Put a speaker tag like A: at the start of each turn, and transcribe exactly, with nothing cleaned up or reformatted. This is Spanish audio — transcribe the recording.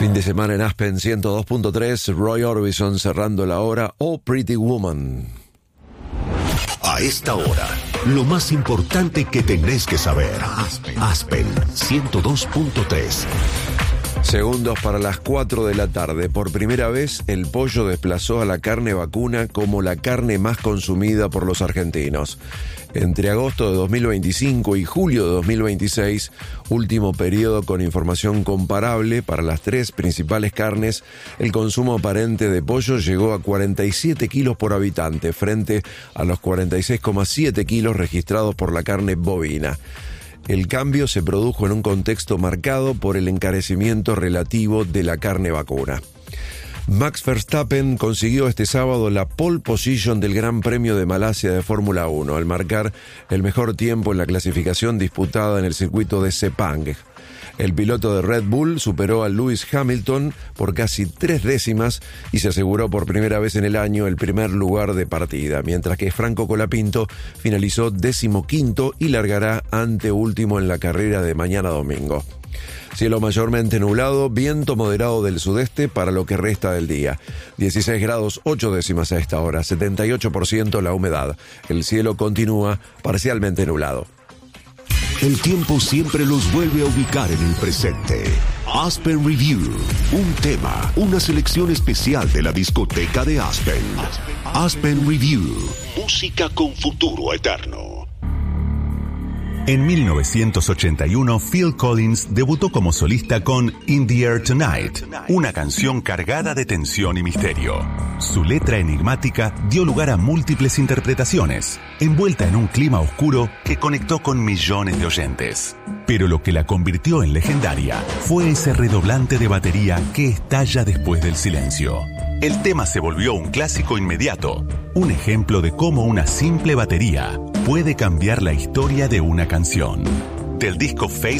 A: Fin de semana en Aspen ciento dos punto tres, Roy Orbison cerrando la hora, Oh Pretty Woman.
B: A esta hora, lo más importante que tenés que saber. Aspen, Aspen ciento dos punto tres.
A: Segundos para las cuatro de la tarde. Por primera vez, el pollo desplazó a la carne vacuna como la carne más consumida por los argentinos. Entre agosto de dos mil veinticinco y julio de dos mil veintiséis, último periodo con información comparable para las tres principales carnes, el consumo aparente de pollo llegó a cuarenta y siete kilos por habitante, frente a los cuarenta y seis coma siete kilos registrados por la carne bovina. El cambio se produjo en un contexto marcado por el encarecimiento relativo de la carne vacuna. Max Verstappen consiguió este sábado la pole position del Gran Premio de Malasia de Fórmula uno, al marcar el mejor tiempo en la clasificación disputada en el circuito de Sepang. El piloto de Red Bull superó a Lewis Hamilton por casi tres décimas y se aseguró por primera vez en el año el primer lugar de partida, mientras que Franco Colapinto finalizó decimoquinto y largará anteúltimo en la carrera de mañana domingo. Cielo mayormente nublado, viento moderado del sudeste para lo que resta del día. dieciséis grados ocho décimas a esta hora, setenta y ocho por ciento la humedad. El cielo continúa parcialmente nublado.
B: El tiempo siempre los vuelve a ubicar en el presente. Aspen Review, un tema, una selección especial de la discoteca de Aspen. Aspen Review, música con futuro eterno.
C: En mil novecientos ochenta y uno, Phil Collins debutó como solista con In the Air Tonight, una canción cargada de tensión y misterio. Su letra enigmática dio lugar a múltiples interpretaciones, envuelta en un clima oscuro que conectó con millones de oyentes. Pero lo que la convirtió en legendaria fue ese redoblante de batería que estalla después del silencio. El tema se volvió un clásico inmediato, un ejemplo de cómo una simple batería puede cambiar la historia de una canción. Del disco Face